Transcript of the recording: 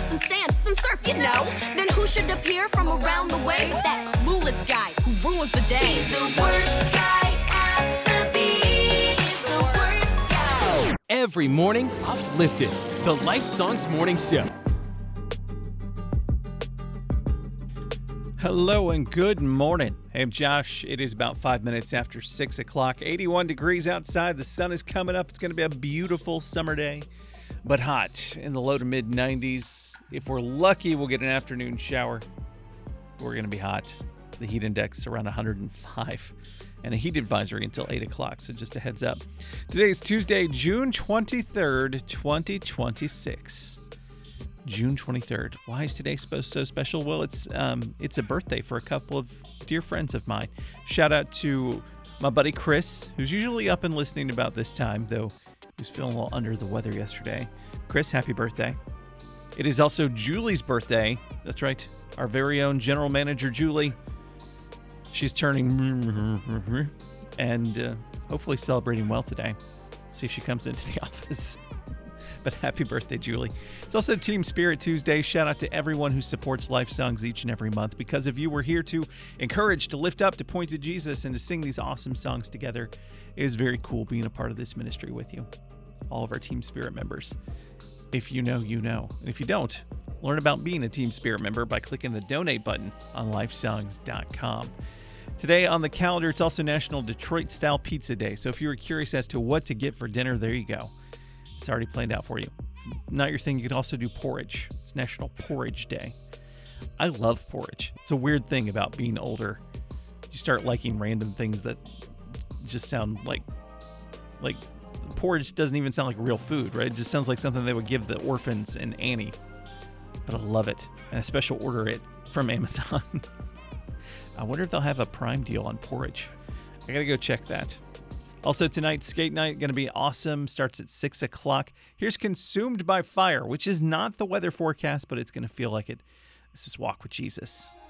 some sand, some surf, you know. Then who should appear from around the way? That clueless guy who ruins the day. He's the worst guy at the beach. The worst guy. Every morning, Uplifted, the Life Songs Morning Show. Hello and good morning. Hey, I'm Josh. It is about 5 minutes after 6 o'clock. 81 degrees outside. The sun is coming up. It's going to be a beautiful summer day, but hot in the low to mid 90s. If we're lucky, we'll get an afternoon shower. We're going to be hot. The heat index around 105 and a heat advisory until 8 o'clock. So just a heads up. Today is Tuesday, June 23rd, 2026. June 23rd. Why is today so special? Well, it's a birthday for a couple of dear friends of mine. Shout out to my buddy Chris, who's usually up and listening about this time, though he was feeling a little under the weather yesterday. Chris, happy birthday. It is also Julie's birthday. That's right. Our very own general manager, Julie. She's turning and hopefully celebrating well today. See if she comes into the office. But happy birthday, Julie. It's also Team Spirit Tuesday. Shout out to everyone who supports Life Songs each and every month. Because of you, we're here to encourage, to lift up, to point to Jesus, and to sing these awesome songs together. It is very cool being a part of this ministry with you, all of our Team Spirit members. If you know, you know. And if you don't, learn about being a Team Spirit member by clicking the donate button on lifesongs.com. Today on the calendar, it's also National Detroit-Style Pizza Day. So if you were curious as to what to get for dinner, there you go. It's already planned out for you. Not your thing, you could also do porridge. It's National Porridge Day. I love porridge. It's a weird thing about being older. You start liking random things that just sound like porridge doesn't even sound like real food, right? It just sounds like something they would give the orphans in Annie. But I love it. And I special order it from Amazon. I wonder if they'll have a Prime deal on porridge. I gotta go check that. Also tonight, skate night, going to be awesome. Starts at 6 o'clock. Here's Consumed by Fire, which is not the weather forecast, but it's going to feel like it. This is Walk with Jesus.